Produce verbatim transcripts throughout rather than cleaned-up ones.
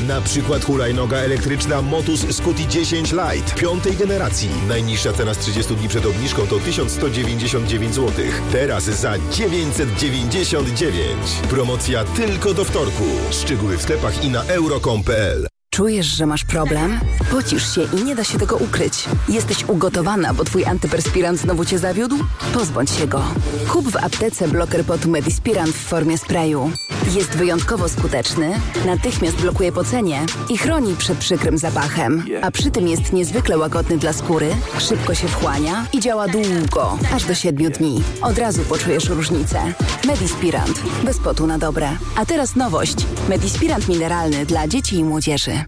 Na przykład hulajnoga elektryczna Motus Scuti dziesięć Lite piątej generacji. Najniższa cena z trzydziestu dni przed obniżką to tysiąc sto dziewięćdziesiąt dziewięć złotych. Teraz za dziewięćset dziewięćdziesiąt dziewięć. Promocja tylko do wtorku. Szczegóły w sklepach i na euro kropka com kropka p l. Czujesz, że masz problem? Pocisz się i nie da się tego ukryć. Jesteś ugotowana, bo twój antyperspirant znowu cię zawiódł? Pozbądź się go. Kup w aptece bloker potu Medispirant w formie sprayu. Jest wyjątkowo skuteczny, natychmiast blokuje pocenie i chroni przed przykrym zapachem. A przy tym jest niezwykle łagodny dla skóry, szybko się wchłania i działa długo, aż do siedmiu dni. Od razu poczujesz różnicę. Medispirant. Bez potu na dobre. A teraz nowość. Medispirant mineralny dla dzieci i młodzieży.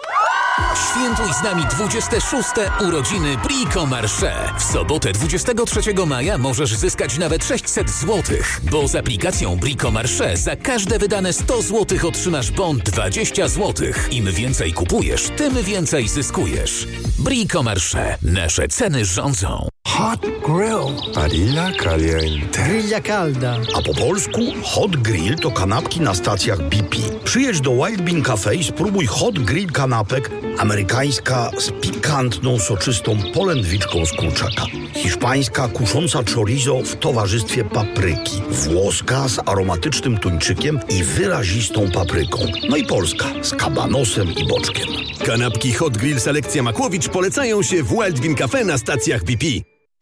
Świętuj z nami dwudzieste szóste urodziny Brico Marché. W sobotę dwudziestego trzeciego maja możesz zyskać nawet sześćset złotych, bo z aplikacją Brico Marché za każde wydane sto złotych otrzymasz bon dwadzieścia złotych. Im więcej kupujesz, tym więcej zyskujesz. Brico Marché. Nasze ceny rządzą. Hot Grill. Parrilla caliente. Grilla calda. A po polsku Hot Grill to kanapki na stacjach B P. Przyjedź do Wild Bean Cafe i spróbuj Hot Grill kanapek. Amerykańska z pikantną, soczystą polędwiczką z kurczaka. Hiszpańska kusząca chorizo w towarzystwie papryki. Włoska z aromatycznym tuńczykiem i wyrazistą papryką. No i polska z kabanosem i boczkiem. Kanapki Hot Grill Selekcja Makłowicz polecają się w Wild Bean Cafe na stacjach B P.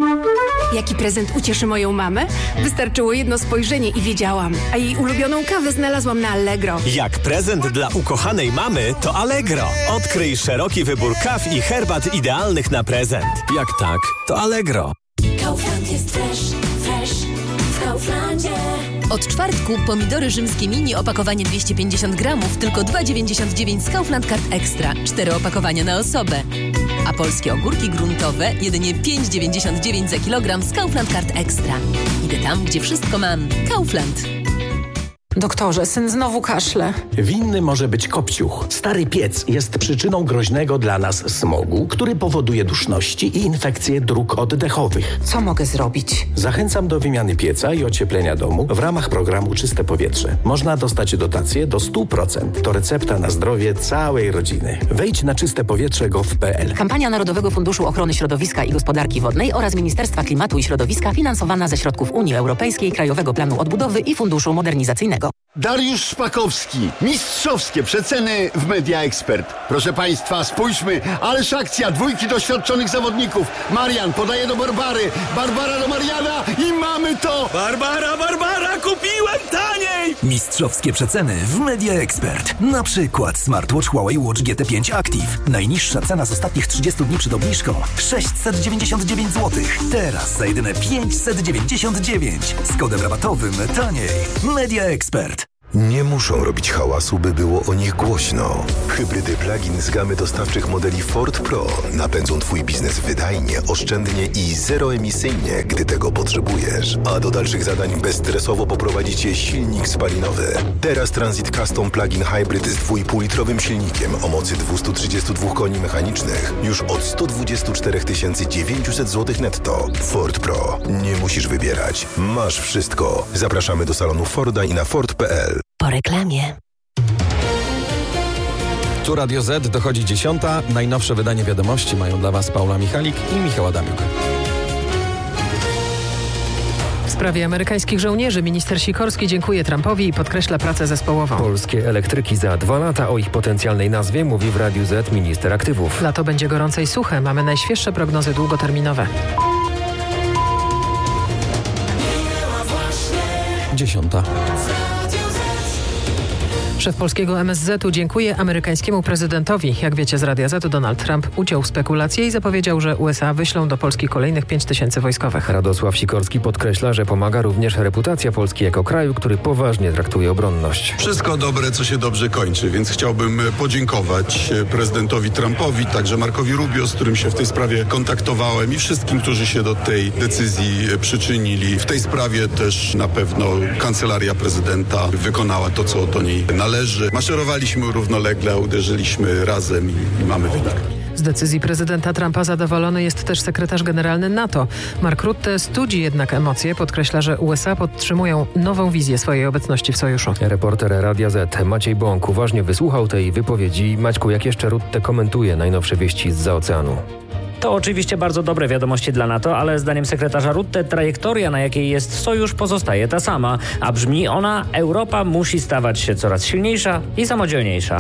Jaki prezent ucieszy moją mamę? Wystarczyło jedno spojrzenie i wiedziałam. A jej ulubioną kawę znalazłam na Allegro. Jak prezent dla ukochanej mamy, to Allegro. Odkryj szeroki wybór kaw i herbat idealnych na prezent. Jak tak, to Allegro. Kaufland jest fresh, fresh w Kauflandzie. Od czwartku pomidory rzymskie mini opakowanie dwieście pięćdziesiąt gramów tylko dwa dziewięćdziesiąt dziewięć z Kaufland Card Extra. Cztery opakowania na osobę. A polskie ogórki gruntowe jedynie pięć dziewięćdziesiąt dziewięć za kilogram z Kaufland Card Extra. Idę tam, gdzie wszystko mam. Kaufland. Doktorze, syn znowu kaszle. Winny może być kopciuch. Stary piec jest przyczyną groźnego dla nas smogu, który powoduje duszności i infekcje dróg oddechowych. Co mogę zrobić? Zachęcam do wymiany pieca i ocieplenia domu w ramach programu Czyste Powietrze. Można dostać dotację do stu procent. To recepta na zdrowie całej rodziny. Wejdź na czyste powietrze kropka gov kropka p l. Kampania Narodowego Funduszu Ochrony Środowiska i Gospodarki Wodnej oraz Ministerstwa Klimatu i Środowiska finansowana ze środków Unii Europejskiej, Krajowego Planu Odbudowy i Funduszu Modernizacyjnego. Dariusz Szpakowski. Mistrzowskie przeceny w Media Expert. Proszę Państwa, spójrzmy, ależ akcja, dwójki doświadczonych zawodników. Marian podaje do Barbary, Barbara do Mariana i mamy to! Barbara, Barbara, kupiłem taniej! Mistrzowskie przeceny w Media Expert. Na przykład smartwatch Huawei Watch G T pięć Active. Najniższa cena z ostatnich trzydziestu dni przed obniżką sześćset dziewięćdziesiąt dziewięć złotych. Teraz za jedyne pięćset dziewięćdziesiąt dziewięć. Z kodem rabatowym taniej. Media Expert. Nie muszą robić hałasu, by było o nich głośno. Hybrydy plug-in z gamy dostawczych modeli Ford Pro napędzą Twój biznes wydajnie, oszczędnie i zeroemisyjnie, gdy tego potrzebujesz. A do dalszych zadań bezstresowo poprowadzi Cię silnik spalinowy. Teraz Transit Custom Plug-in Hybrid z dwuipółlitrowym silnikiem o mocy dwieście trzydzieści dwa koni mechanicznych już od sto dwadzieścia cztery tysiące dziewięćset złotych netto. Ford Pro. Nie musisz wybierać. Masz wszystko. Zapraszamy do salonu Forda i na ford kropka p l. Po reklamie. Tu Radio Z, dochodzi dziesiąta. Najnowsze wydanie wiadomości mają dla Was Paula Michalik i Michał Adamiuk. W sprawie amerykańskich żołnierzy minister Sikorski dziękuje Trumpowi i podkreśla pracę zespołową. Polskie elektryki za dwa lata. O ich potencjalnej nazwie mówi w Radiu Z minister aktywów. Lato będzie gorące i suche. Mamy najświeższe prognozy długoterminowe. Dziesiąta. Szef polskiego M S Z u dziękuje amerykańskiemu prezydentowi. Jak wiecie z Radia Z, Donald Trump uciął spekulacje i zapowiedział, że U S A wyślą do Polski kolejnych pięć tysięcy wojskowych. Radosław Sikorski podkreśla, że pomaga również reputacja Polski jako kraju, który poważnie traktuje obronność. Wszystko dobre, co się dobrze kończy, więc chciałbym podziękować prezydentowi Trumpowi, także Markowi Rubio, z którym się w tej sprawie kontaktowałem i wszystkim, którzy się do tej decyzji przyczynili. W tej sprawie też na pewno kancelaria prezydenta wykonała to, co do niej należy. Maszerowaliśmy równolegle, uderzyliśmy razem i, i mamy wynik. Z decyzji prezydenta Trumpa zadowolony jest też sekretarz generalny NATO. Mark Rutte studzi jednak emocje, podkreśla, że U S A podtrzymują nową wizję swojej obecności w sojuszu. Reporter Radia Z Maciej Bąk uważnie wysłuchał tej wypowiedzi. Maćku, jak jeszcze Rutte komentuje najnowsze wieści zza oceanu? To oczywiście bardzo dobre wiadomości dla NATO, ale zdaniem sekretarza Rutte trajektoria, na jakiej jest sojusz, pozostaje ta sama, a brzmi ona: Europa musi stawać się coraz silniejsza i samodzielniejsza.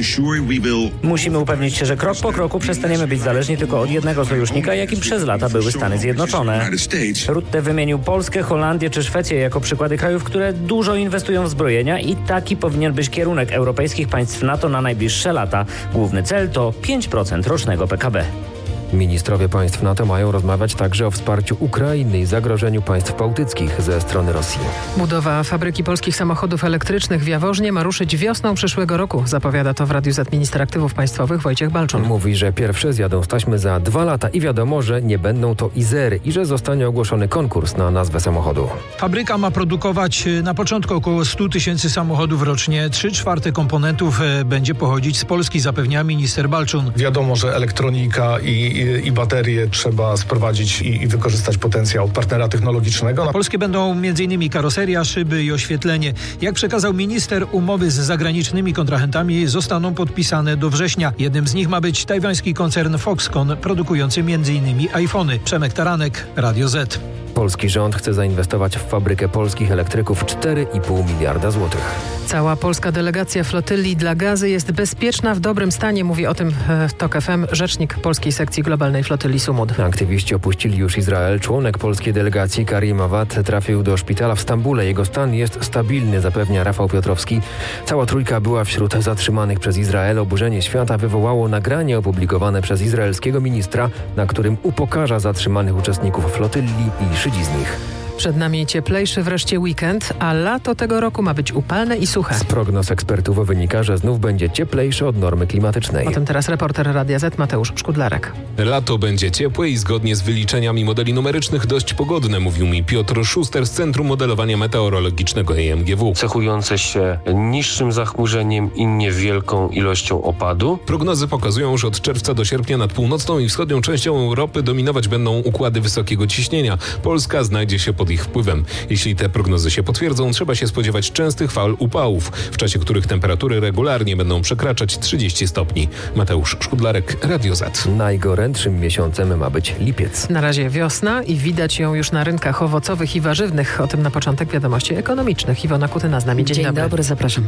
Musimy upewnić się, że krok po kroku przestaniemy być zależni tylko od jednego sojusznika, jakim przez lata były Stany Zjednoczone. Rutte wymienił Polskę, Holandię czy Szwecję jako przykłady krajów, które dużo inwestują w zbrojenia i taki powinien być kierunek europejskich państw NATO na najbliższe lata. Główny cel to pięć procent rocznego P K B. Ministrowie państw NATO mają rozmawiać także o wsparciu Ukrainy i zagrożeniu państw bałtyckich ze strony Rosji. Budowa fabryki polskich samochodów elektrycznych w Jaworznie ma ruszyć wiosną przyszłego roku. Zapowiada to w Radiu Z minister aktywów państwowych Wojciech Balczon. Mówi, że pierwsze zjadą z taśmy za dwa lata i wiadomo, że nie będą to Izery i że zostanie ogłoszony konkurs na nazwę samochodu. Fabryka ma produkować na początku około sto tysięcy samochodów rocznie. Trzy czwarte komponentów będzie pochodzić z Polski, zapewnia minister Balczun. Wiadomo, że elektronika i i baterie trzeba sprowadzić i, i wykorzystać potencjał partnera technologicznego. Polskie będą m in karoseria, szyby i oświetlenie. Jak przekazał minister, umowy z zagranicznymi kontrahentami zostaną podpisane do września. Jednym z nich ma być tajwański koncern Foxconn, produkujący m in iPhony. Przemek Taranek, Radio Z. Polski rząd chce zainwestować w fabrykę polskich elektryków cztery i pół miliarda złotych. Cała polska delegacja flotyli dla gazy jest bezpieczna, w dobrym stanie. Mówi o tym w TOK F M rzecznik polskiej sekcji globalnej flotyli Sumud. Aktywiści opuścili już Izrael. Członek polskiej delegacji Karim Awad trafił do szpitala w Stambule. Jego stan jest stabilny, zapewnia Rafał Piotrowski. Cała trójka była wśród zatrzymanych przez Izrael. Oburzenie świata wywołało nagranie opublikowane przez izraelskiego ministra, na którym upokarza zatrzymanych uczestników flotyli i szydzi z nich. Przed nami cieplejszy wreszcie weekend, a lato tego roku ma być upalne i suche. Z prognoz ekspertów wynika, że znów będzie cieplejsze od normy klimatycznej. O tym teraz reporter Radia Z Mateusz Szkudlarek. Lato będzie ciepłe i zgodnie z wyliczeniami modeli numerycznych dość pogodne, mówił mi Piotr Szuster z Centrum Modelowania Meteorologicznego I M G W. Cechujące się niższym zachmurzeniem i niewielką ilością opadu. Prognozy pokazują, że od czerwca do sierpnia nad północną i wschodnią częścią Europy dominować będą układy wysokiego ciśnienia. Polska znajdzie się pod ich wpływem. Jeśli te prognozy się potwierdzą, trzeba się spodziewać częstych fal upałów, w czasie których temperatury regularnie będą przekraczać trzydzieści stopni. Mateusz Szkudlarek, Radio Z. Najgorętszym miesiącem ma być lipiec. Na razie wiosna i widać ją już na rynkach owocowych i warzywnych. O tym na początek wiadomości ekonomicznych. Iwona Kutyna z nami. Dzień, Dzień dobry. dobry, zapraszam.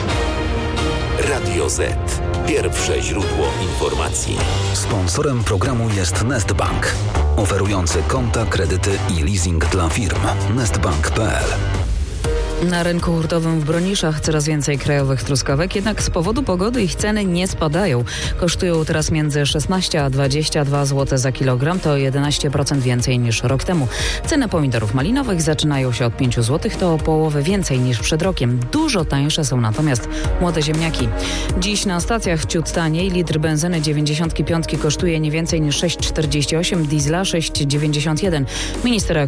Radio Z. Pierwsze źródło informacji. Sponsorem programu jest Nestbank, oferujący konta, kredyty i leasing dla firm. nestbank kropka p l. Na rynku hurtowym w Broniszach coraz więcej krajowych truskawek, jednak z powodu pogody ich ceny nie spadają. Kosztują teraz między szesnaście a dwadzieścia dwa złote za kilogram, to jedenaście procent więcej niż rok temu. Ceny pomidorów malinowych zaczynają się od pięć złotych, to o połowę więcej niż przed rokiem. Dużo tańsze są natomiast młode ziemniaki. Dziś na stacjach ciut taniej litr benzyny dziewięćdziesiąt pięć kosztuje nie więcej niż sześć czterdzieści osiem, diesla sześć dziewięćdziesiąt jeden. Minister